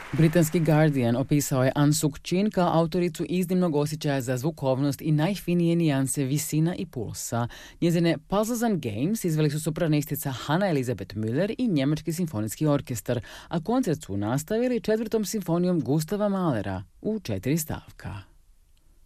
Britanski Guardian opisao je Aung Suu Kyi kao autoricu iznimnog osjećaja za zvukovnost i najfinije nijanse visina i pulsa. Njezine Puzzles and Games izveli su sopranistica Hanna Elizabeth Müller i Njemački simfonijski orkestar, a koncert su nastavili 4. simfonijom Gustava Mahlera u 4 stavka.